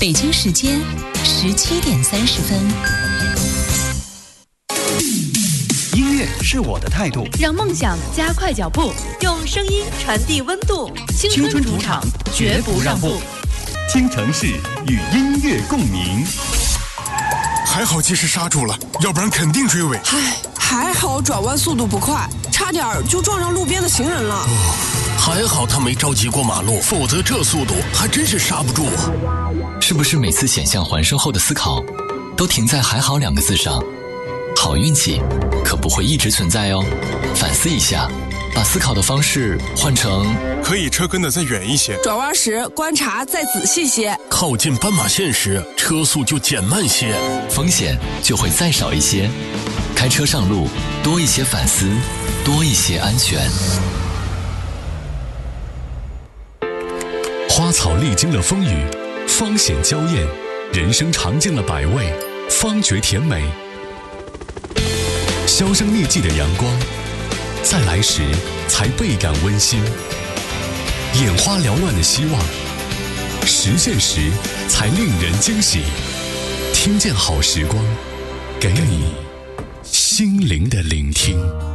北京时间17:30。 音乐是我的态度， 让梦想加快脚步，用声音传递温度。青春主场，绝不让步。 京城市与音乐共鸣。 还好及时刹住了，要不然肯定追尾。 还好转弯速度不快，差点就撞上路边的行人了。 还好他没着急过马路，否则这速度还真是刹不住啊。 是不是每次险象环生后的思考都停在还好2个字上？好运气可不会一直存在哦，反思一下，把思考的方式换成可以车跟得再远一些， 转弯时观察再仔细些， 靠近斑马线时车速就减慢些， 风险就会再少一些。开车上路多一些反思，多一些安全。 花草历经了风雨，芳显娇艳，人生尝尽了百味，方觉甜美。销声匿迹的阳光，在来时才倍感温馨。眼花缭乱的希望，实现时才令人惊喜。听见好时光，给你心灵的聆听。